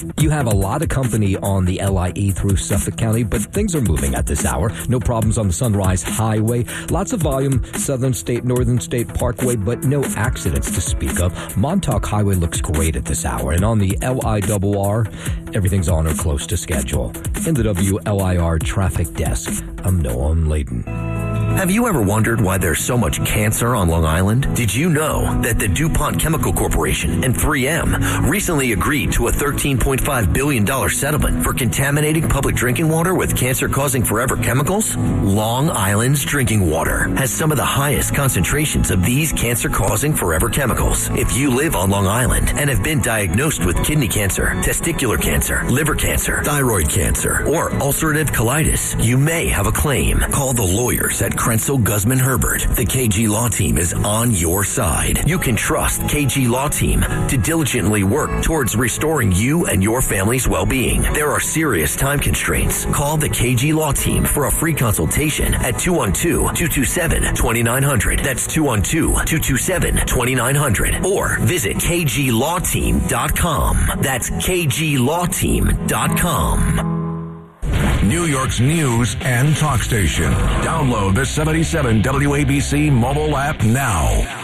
You have a lot of company on the LIE through Suffolk County, but things are moving at this hour. No problems on the Sunrise Highway. Lots of volume, Southern State, Northern State Parkway, but no accidents to speak of. Montauk Highway looks great at this hour. And on the LIRR, everything's on or close to schedule. In the WLIR traffic desk, I'm Noam Layden. Have you ever wondered why there's so much cancer on Long Island? Did you know that the DuPont Chemical Corporation and 3M recently agreed to a $13.5 billion settlement for contaminating public drinking water with cancer-causing forever chemicals? Long Island's drinking water has some of the highest concentrations of these cancer-causing forever chemicals. If you live on Long Island and have been diagnosed with kidney cancer, testicular cancer, liver cancer, thyroid cancer, or ulcerative colitis, you may have a claim. Call the lawyers at Krenzel Guzman Herbert. The KG Law Team is on your side. You can trust KG Law Team to diligently work towards restoring you and your family's well-being. There are serious time constraints. Call the KG Law Team for a free consultation at 212-227-2900. That's 212-227-2900. Or visit kglawteam.com. That's kglawteam.com. New York's news and talk station. Download the 77 WABC mobile app now.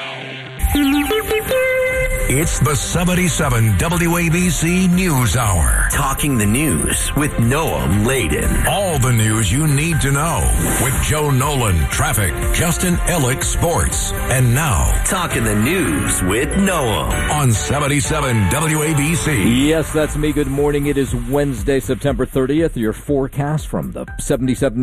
It's the 77 WABC News Hour. Talking the news with Noam Layden. All the news you need to know with Joe Nolan, traffic, Justin Ellick, sports. And now, Talking the news with Noam on 77 WABC. Yes, that's me. Good morning. It is Wednesday, September 30th. Your forecast from the 77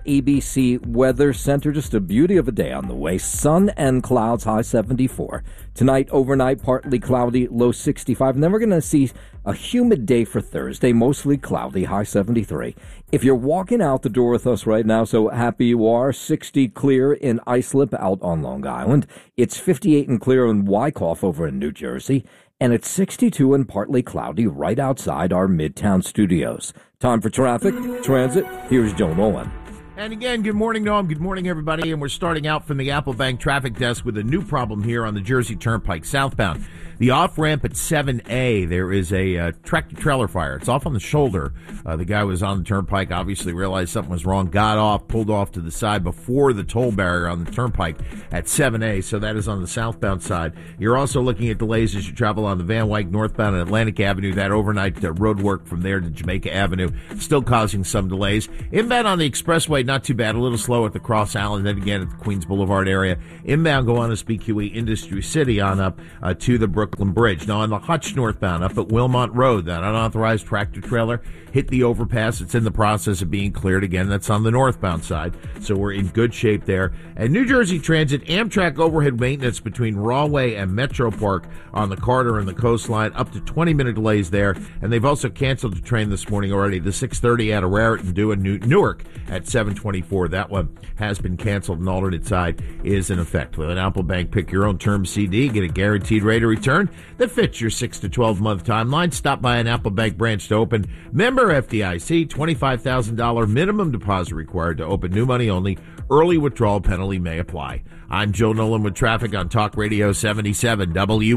WABC Weather Center. Just a beauty of a day on the way. Sun and clouds, high 74. Tonight, overnight, partly cloudy, low 65. And then we're going to see a humid day for Thursday, mostly cloudy, high 73. If you're walking out the door with us right now, so happy you are, 60 clear in Islip out on Long Island. It's 58 and clear in Wyckoff over in New Jersey. And it's 62 and partly cloudy right outside our Midtown studios. Time for traffic, transit. Here's Joe Nolan. And again, good morning, Noam. Good morning, everybody. And we're starting out from the Apple Bank traffic desk with a new problem here on the Jersey Turnpike southbound. The off-ramp at 7A, there is a tractor-trailer fire. It's off on the shoulder. The guy was on the turnpike, obviously realized something was wrong, got off, pulled off to the side before the toll barrier on the turnpike at 7A, so that is on the southbound side. You're also looking at delays as you travel on the Van Wyck northbound and Atlantic Avenue. That overnight road work from there to Jamaica Avenue still causing some delays. Inbound on the expressway, not too bad, a little slow at the Cross Island, then again at the Queens Boulevard area. Inbound Gowanus BQE Industry City on up to the Brooklyn Bridge. Now on the Hutch northbound up at Wilmot Road, that unauthorized tractor trailer hit the overpass. It's in the process of being cleared again. That's on the northbound side, so we're in good shape there. And New Jersey Transit, Amtrak overhead maintenance between Rahway and Metro Park on the Carter and the coastline, up to 20-minute delays there. And they've also canceled the train this morning already, the 6:30 out of Raritan due in Newark at 7:24. That one has been canceled. An alternate side is in effect. With an Apple Bank pick your own term CD, get a guaranteed rate of return that fits your 6 to 12 month timeline. Stop by an Apple Bank branch to open. Member FDIC, $25,000 minimum deposit required to open. New money only. Early withdrawal penalty may apply. I'm Joe Nolan with traffic on Talk Radio 77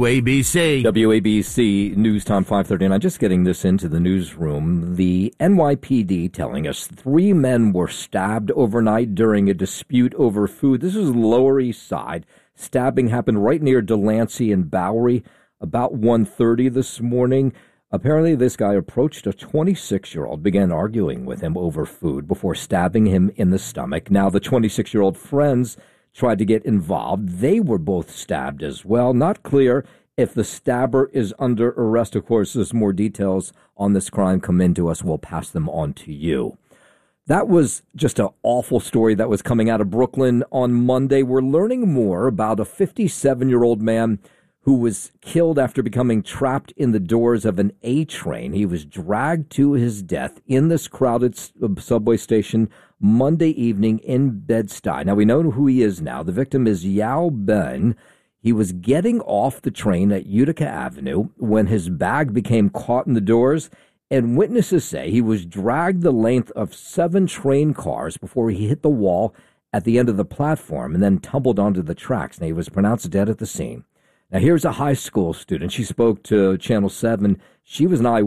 WABC. WABC News Time 5:39. Just getting this into the newsroom. The NYPD telling us 3 men were stabbed overnight during a dispute over food. This is Lower East Side. Stabbing happened right near Delancey and Bowery about 1:30 this morning. Apparently, this guy approached a 26-year-old, began arguing with him over food before stabbing him in the stomach. Now, the 26-year-old friends tried to get involved. They were both stabbed as well. Not clear if the stabber is under arrest. Of course, as more details on this crime come into us, we'll pass them on to you. That was just an awful story that was coming out of Brooklyn on Monday. We're learning more about a 57-year-old man who was killed after becoming trapped in the doors of an A train. He was dragged to his death in this crowded subway station Monday evening in Bed-Stuy. Now, we know who he is now. The victim is Yao Ben. He was getting off the train at Utica Avenue when his bag became caught in the doors, and witnesses say he was dragged the length of 7 train cars before he hit the wall at the end of the platform and then tumbled onto the tracks. Now, he was pronounced dead at the scene. Now, here's a high school student. She spoke to Channel 7. She was an eyewitness.